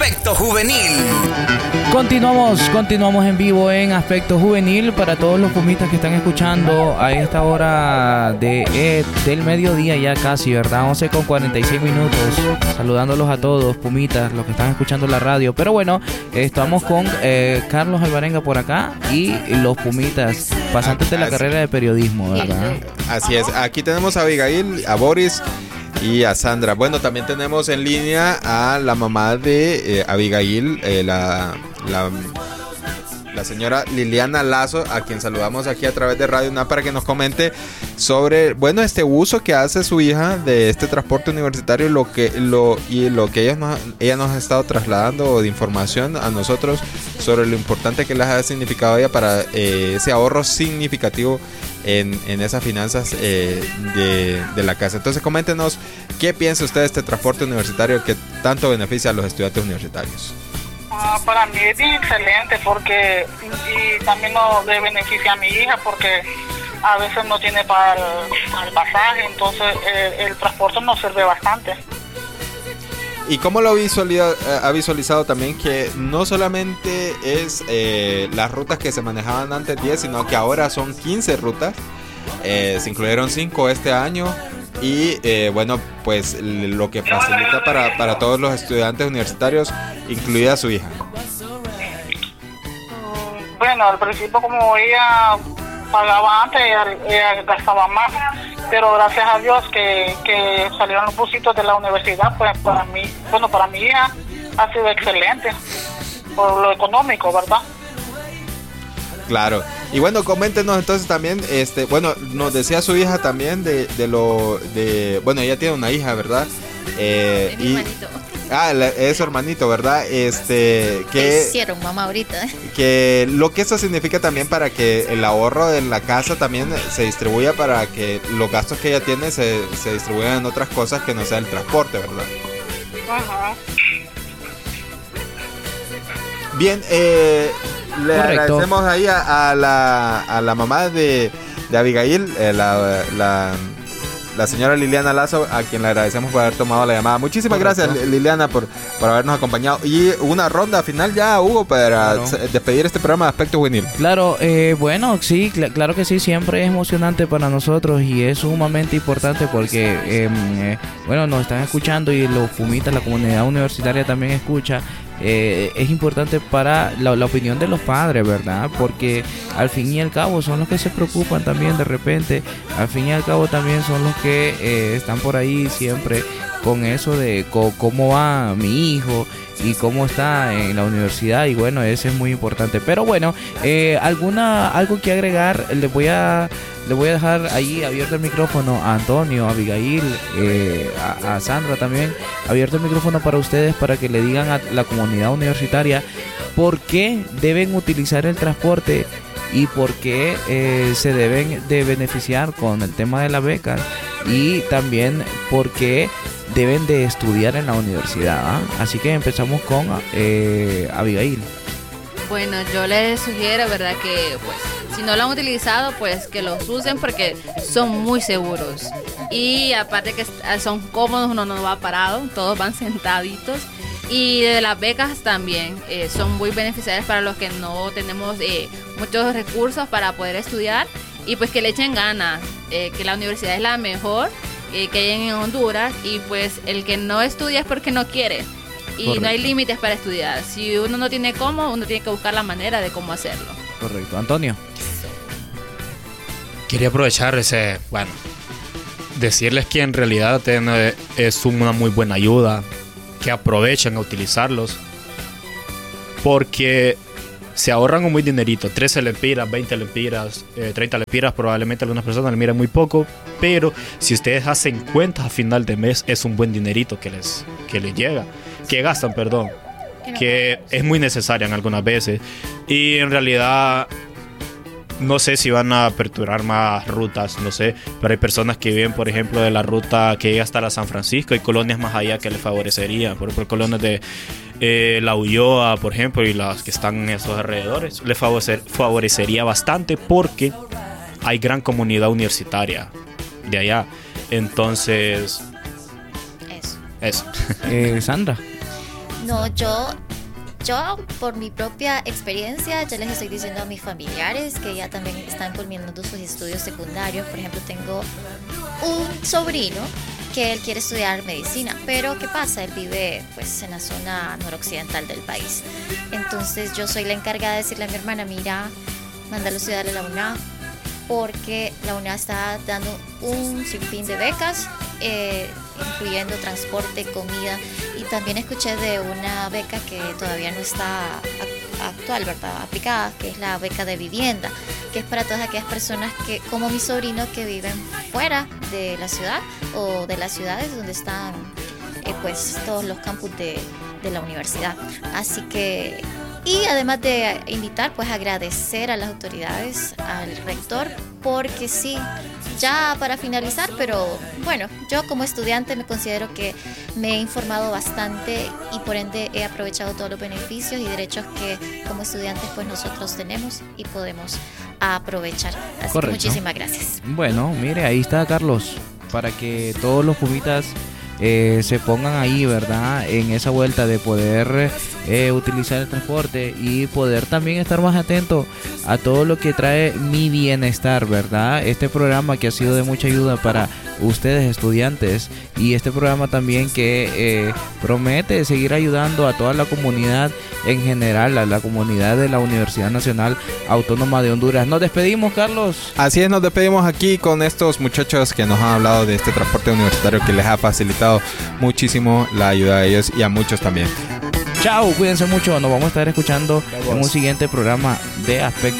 Aspecto Juvenil. Continuamos en vivo en Aspecto Juvenil para todos los pumitas que están escuchando a esta hora del mediodía ya casi, ¿verdad? 11:46. Saludándolos a todos, pumitas, los que están escuchando la radio. Pero bueno, estamos con Carlos Alvarenga por acá y los pumitas, pasantes de la carrera de periodismo, ¿verdad? Así es, aquí tenemos a Abigail, a Boris y a Sandra. Bueno, también tenemos en línea a la mamá de Abigail, la señora Liliana Lazo, a quien saludamos aquí a través de Radio UNAM para que nos comente sobre, bueno, este uso que hace su hija de este transporte universitario, lo que ella nos ha estado trasladando de información a nosotros sobre lo importante que les ha significado a ella para ese ahorro significativo en esas finanzas de la casa. Entonces, coméntenos qué piensa usted de este transporte universitario que tanto beneficia a los estudiantes universitarios. Para mí es bien excelente porque y también nos beneficia a mi hija porque a veces no tiene para el pasaje, entonces el transporte nos sirve bastante. ¿Y cómo lo ha visualizado también que no solamente es las rutas que se manejaban antes 10, sino que ahora son 15 rutas? Se incluyeron 5 este año y bueno, pues lo que facilita para todos los estudiantes universitarios, incluida su hija. Bueno, al principio como ella pagaba antes, ella gastaba más, pero gracias a Dios que salieron los busitos de la universidad, pues para mi hija ha sido excelente por lo económico, ¿verdad? Claro. Y bueno, coméntenos entonces también, bueno, nos decía su hija también bueno, ella tiene una hija, ¿verdad? Es mi hermanito. Es su hermanito, ¿verdad? Que hicieron mamá ahorita. Que lo que eso significa también para que el ahorro de la casa también se distribuya para que los gastos que ella tiene se distribuyan en otras cosas que no sea el transporte, ¿verdad? Ajá. Bien, le agradecemos ahí a la mamá de Abigail, la señora Liliana Lazo, a quien le agradecemos por haber tomado la llamada. Muchísimas gracias, Liliana, por habernos acompañado. Y una ronda final ya, Hugo, para despedir este programa de Aspecto Juvenil. Claro, bueno, sí, claro que sí, siempre es emocionante para nosotros y es sumamente importante porque, bueno, nos están escuchando y los pumitas, la comunidad universitaria también escucha. Es importante para la opinión de los padres, ¿verdad? Porque al fin y al cabo son los que se preocupan también de repente. Al fin y al cabo también son los que están por ahí siempre con eso de cómo va mi hijo y cómo está en la universidad. Y bueno, eso es muy importante. Pero bueno, algo que agregar, le voy a dejar ahí abierto el micrófono a Antonio, a Abigail, a Sandra también, abierto el micrófono para ustedes para que le digan a la comunidad universitaria por qué deben utilizar el transporte y por qué se deben de beneficiar con el tema de la beca y también por qué deben de estudiar en la universidad, ¿eh? Así que empezamos con Abigail. Bueno, yo les sugiero, ¿verdad? Que pues si no lo han utilizado, pues que los usen porque son muy seguros. Y aparte que son cómodos, uno no va parado, todos van sentaditos. Y de las becas también son muy beneficiarias para los que no tenemos muchos recursos para poder estudiar. Y pues que le echen ganas, que la universidad es la mejor que hay en Honduras. Y pues el que no estudia es porque no quiere. Y correcto, no hay límites para estudiar. Si uno no tiene cómo, uno tiene que buscar la manera de cómo hacerlo. Correcto. Antonio. Quería aprovechar decirles que en realidad es una muy buena ayuda, que aprovechen a utilizarlos, porque se ahorran un buen dinerito, 13 lempiras, 20 lempiras, 30 lempiras, probablemente algunas personas le miran muy poco, pero si ustedes hacen cuentas a final de mes, es un buen dinerito que les llega, que gastan, que es muy necesaria en algunas veces. Y en realidad no sé si van a aperturar más rutas, no sé, pero hay personas que viven, por ejemplo, de la ruta que llega hasta la San Francisco, y colonias más allá que les favorecerían, por ejemplo, colonias de La Ulloa, por ejemplo, y las que están en esos alrededores, les favorecería bastante porque hay gran comunidad universitaria de allá. Entonces, eso. Sandra. No, yo por mi propia experiencia, ya les estoy diciendo a mis familiares que ya también están culminando sus estudios secundarios. Por ejemplo, tengo un sobrino que él quiere estudiar medicina, pero ¿qué pasa? Él vive pues en la zona noroccidental del país. Entonces yo soy la encargada de decirle a mi hermana, mira, mándalo a estudiar a la UNA, porque la UNA está dando un sinfín de becas, incluyendo transporte, comida, y también escuché de una beca que todavía no está actual, ¿verdad? Aplicada, que es la beca de vivienda, que es para todas aquellas personas que, como mi sobrino, que viven fuera de la ciudad o de las ciudades donde están pues todos los campus de la universidad. Así que, y además de invitar, pues agradecer a las autoridades, al rector, porque sí, ya para finalizar, pero bueno, yo como estudiante me considero que me he informado bastante y por ende he aprovechado todos los beneficios y derechos que como estudiantes pues nosotros tenemos y podemos aprovechar. Así Correcto. que muchísimas gracias. Bueno, mire, ahí está Carlos, para que todos los pumitas se pongan ahí, ¿verdad? En esa vuelta de poder utilizar el transporte y poder también estar más atento a todo lo que trae Mi Bienestar, ¿verdad? Este programa que ha sido de mucha ayuda para ustedes estudiantes y este programa también que promete seguir ayudando a toda la comunidad en general, a la comunidad de la Universidad Nacional Autónoma de Honduras. Nos despedimos, Carlos. Así es, nos despedimos aquí con estos muchachos que nos han hablado de este transporte universitario que les ha facilitado muchísimo la ayuda a ellos y a muchos también. Chao, cuídense mucho. Nos vamos a estar escuchando en un siguiente programa de Aspecto